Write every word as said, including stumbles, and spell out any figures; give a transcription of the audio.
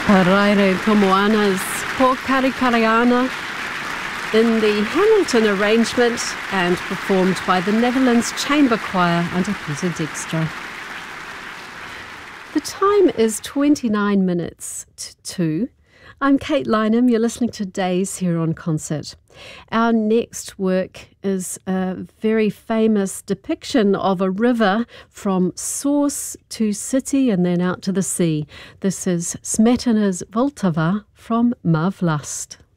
Paraire Tomoana's Po Karikariana in the Hamilton arrangement and performed by the Netherlands Chamber Choir under Peter Dijkstra. The time is twenty-nine minutes to two. I'm Kate Lynham. You're listening to Days here on Concert. Our next work is a very famous depiction of a river from source to city and then out to the sea. This is Smetana's Vltava from Mavlast.